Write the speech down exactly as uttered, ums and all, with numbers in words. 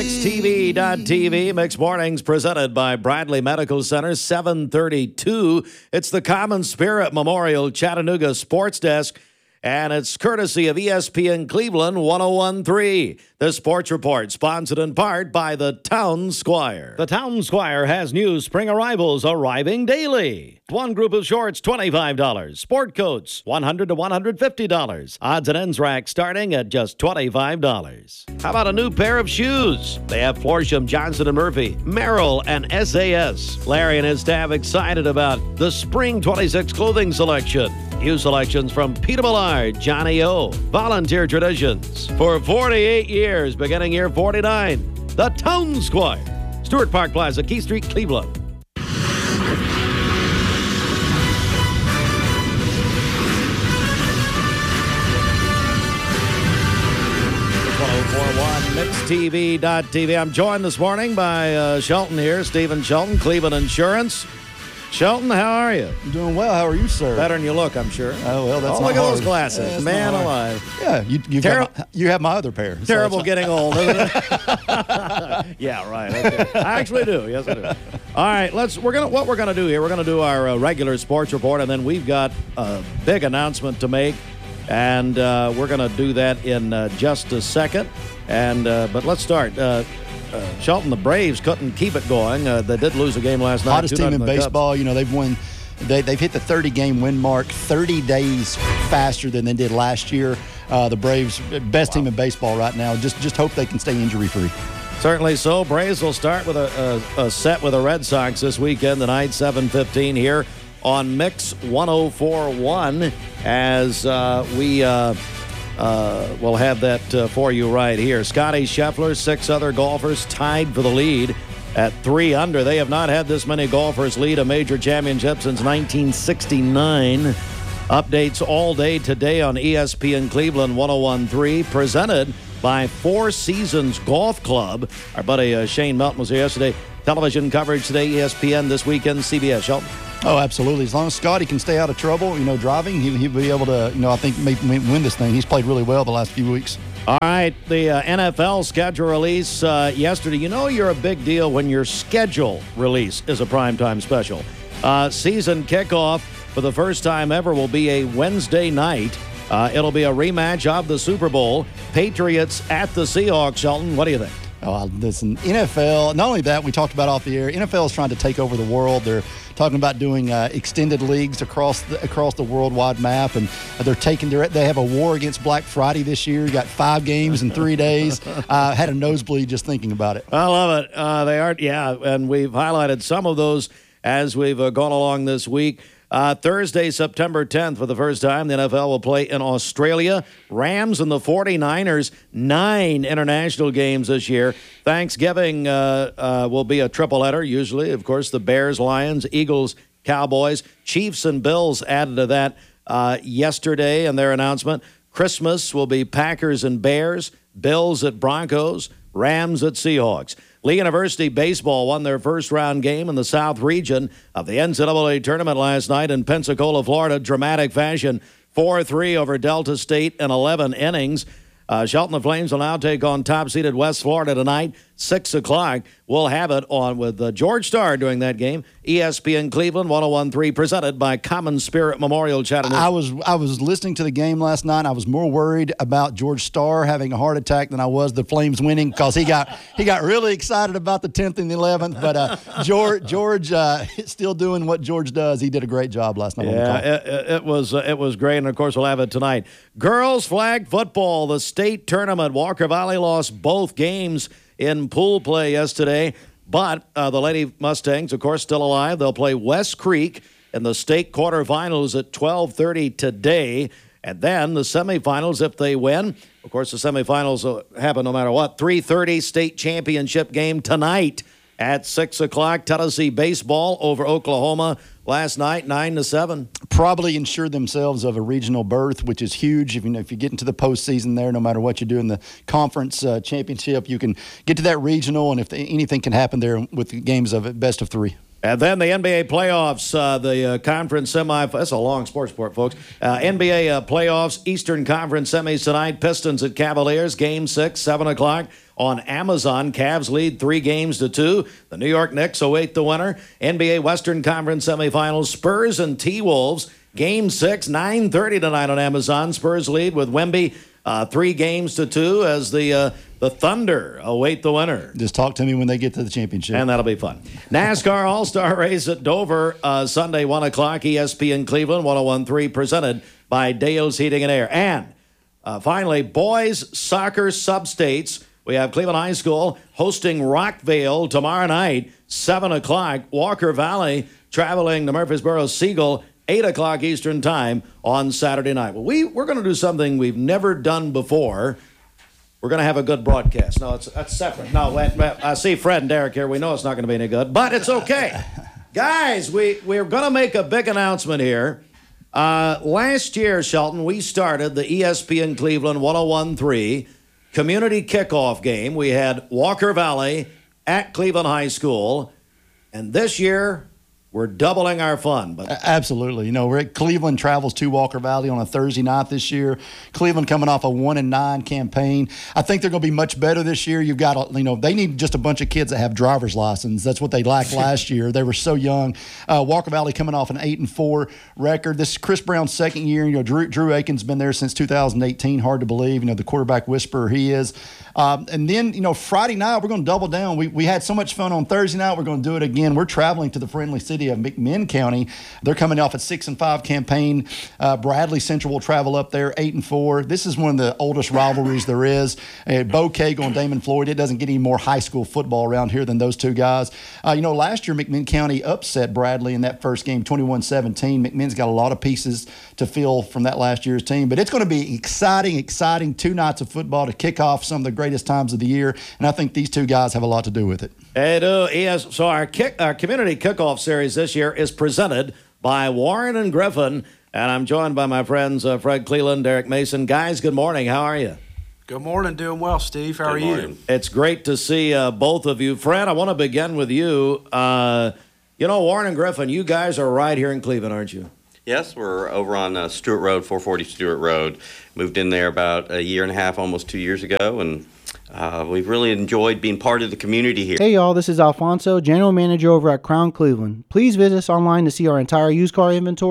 Mix T V dot T V. Mix Mornings presented by Bradley Medical Center, seven thirty-two. It's the Common Spirit Memorial Chattanooga Sports Desk, and it's courtesy of E S P N Cleveland one oh one point three. The Sports Report, sponsored in part by the Town Squire. The Town Squire has new spring arrivals arriving daily. One group of shorts, twenty-five dollars. Sport coats, one hundred dollars to one hundred fifty dollars. Odds and ends rack starting at just twenty-five dollars. How about a new pair of shoes? They have Florsham, Johnson and Murphy, Merrill, and S A S. Larry and his staff excited about the Spring twenty-six clothing selection. New selections from Peter Millard, Johnny O. Volunteer Traditions. For forty-eight years, beginning year forty-nine, the Town Squire. Stewart Park Plaza, Key Street, Cleveland. one oh four point one Mix T V dot T V. I'm joined this morning by uh, Shelton here, Stephen Shelton, Cleveland Insurance. Shelton, how are you? I'm doing well. How are you, sir? Better than you look, I'm sure. Oh, well, that's oh, not look hard. at those glasses. Yeah, Man alive. Yeah, you, you've Terri- got my, you have my other pair. Terrible so getting old, isn't it? Yeah, right. Okay. I actually do. Yes, I do. All right, let's. We're gonna. What we're gonna do here? We're gonna do our uh, regular sports report, and then we've got a big announcement to make, and uh, we're gonna do that in uh, just a second. And uh, but let's start. Uh, uh, Shelton, the Braves couldn't keep it going. Uh, they did lose a game last night. Hottest team in baseball. Cubs. You know, they've won. They, they've hit the thirty-game win mark thirty days faster than they did last year. Uh, the Braves, best wow. team in baseball right now. Just just hope they can stay injury-free. Certainly so. Braves will start with a, a, a set with the Red Sox this weekend tonight, seven fifteen here on Mix one oh four point one, as uh, we uh, uh, will have that uh, for you right here. Scotty Scheffler, six other golfers tied for the lead at three under. They have not had this many golfers lead a major championship since nineteen sixty-nine. Updates all day today on E S P N Cleveland one oh one point three, presented by Four Seasons Golf Club. Our buddy uh, Shane Melton was here yesterday. Television coverage today, E S P N this weekend, C B S. Shelton? Oh, absolutely. As long as Scotty can stay out of trouble, you know, driving, he, he'll be able to, you know, I think maybe win this thing. He's played really well the last few weeks. All right, the uh, N F L schedule release uh, yesterday. You know you're a big deal when your schedule release is a primetime special. Uh, season kickoff for the first time ever will be a Wednesday night. Uh, it'll be a rematch of the Super Bowl. Patriots at the Seahawks. Shelton, what do you think? Oh, listen, N F L, not only that, we talked about off the air, N F L is trying to take over the world. They're talking about doing uh, extended leagues across the, across the worldwide map, and they're taking their, they have a war against Black Friday this year. You got five games in three days. Uh, had a nosebleed just thinking about it. I love it. Uh, they are, yeah, and we've highlighted some of those as we've uh, gone along this week. Uh, Thursday, September tenth, for the first time, the N F L will play in Australia. Rams and the forty-niners, nine international games this year. Thanksgiving uh, uh, will be a triple-header, usually. Of course, the Bears, Lions, Eagles, Cowboys, Chiefs, and Bills added to that uh, yesterday in their announcement. Christmas will be Packers and Bears, Bills at Broncos, Rams at Seahawks. Lee University Baseball won their first-round game in the South region of the N C double A tournament last night in Pensacola, Florida. Dramatic fashion, four three over Delta State in eleven innings. Uh, Shelton the Flames will now take on top-seeded West Florida tonight, six o'clock. We'll have it on with uh, George Starr during that game. E S P N Cleveland one oh one point three, presented by Common Spirit Memorial Chattanooga. I was I was listening to the game last night. I was more worried about George Starr having a heart attack than I was the Flames winning, because he got he got really excited about the tenth and the eleventh. But uh, George George uh, still doing what George does. He did a great job last night. Yeah, on the call. it, it was uh, it was great, and of course we'll have it tonight. Girls flag football, the state tournament. Walker Valley lost both games in pool play yesterday, but uh, the Lady Mustangs, of course, still alive. They'll play West Creek in the state quarterfinals at twelve thirty today, and then the semifinals if they win. Of course, the semifinals will happen no matter what. three thirty state championship game tonight at six o'clock. Tennessee baseball over Oklahoma last night, nine to seven. Probably ensured themselves of a regional berth, which is huge. If you know, if you get into the postseason there, no matter what you do in the conference uh, championship, you can get to that regional, and if the, anything can happen there with the games of it, best of three. And then the N B A playoffs, uh, the uh, conference semi. That's a long sports report, folks. Uh, N B A uh, playoffs, Eastern Conference semis tonight. Pistons at Cavaliers, game six, seven o'clock on Amazon. Cavs lead three games to two. The New York Knicks await the winner. N B A Western Conference semifinals, Spurs and T-Wolves. Game six, nine thirty tonight on Amazon. Spurs lead with Wemby uh, three games to two as the uh, the Thunder await the winner. Just talk to me when they get to the championship. And that'll be fun. NASCAR All-Star Race at Dover, uh, Sunday, one o'clock, E S P N Cleveland, one oh one point three, presented by Dale's Heating and Air. And uh, finally, boys soccer sub-states. We have Cleveland High School hosting Rockvale tomorrow night, seven o'clock. Walker Valley traveling to Murfreesboro Siegel, eight o'clock Eastern Time on Saturday night. Well, we, we're going to do something we've never done before. We're going to have a good broadcast. No, it's that's separate. No, wait, wait, I see Fred and Derek here. We know it's not going to be any good, but it's okay. Guys, we, we're going to make a big announcement here. Uh, last year, Shelton, we started the E S P N Cleveland one oh one point three community kickoff game. We had Walker Valley at Cleveland High School, and this year we're doubling our fun. But absolutely. You know, we're at Cleveland travels to Walker Valley on a Thursday night this year. Cleveland coming off a one and nine campaign. I think they're going to be much better this year. You've got, you know, they need just a bunch of kids that have driver's license. That's what they lacked last year. They were so young. Uh, Walker Valley coming off an eight and four record. This is Chris Brown's second year. You know, Drew, Drew Aiken's been there since two thousand eighteen. Hard to believe. You know, the quarterback whisperer he is. Um, and then, you know, Friday night, we're going to double down. We, we had so much fun on Thursday night. We're going to do it again. We're traveling to the friendly city of McMinn County. They're coming off a six and five campaign. Uh, Bradley Central will travel up there, eight and four. This is one of the oldest rivalries there is. Uh, Bo Cagle and Damon Floyd. It doesn't get any more high school football around here than those two guys. Uh, you know, last year, McMinn County upset Bradley in that first game, twenty-one seventeen. McMinn's got a lot of pieces to fill from that last year's team. But it's going to be exciting, exciting two nights of football to kick off some of the greatest times of the year. And I think these two guys have a lot to do with it. They do. Yes. So our, kick, our community kickoff series this year is presented by Warren and Griffin. And I'm joined by my friends uh, Fred Cleland, Derek Mason. Guys, good morning. How are you? Good morning. Doing well, Steve. How good are morning. you? It's great to see uh, both of you. Fred, I want to begin with you. Uh, you know, Warren and Griffin, you guys are right here in Cleveland, aren't you? Yes, we're over on uh, Stewart Road, four forty Stewart Road. Moved in there about a year and a half, almost two years ago, and uh, we've really enjoyed being part of the community here. Hey y'all, this is Alfonso, General Manager over at Crown Cleveland. Please visit us online to see our entire used car inventory.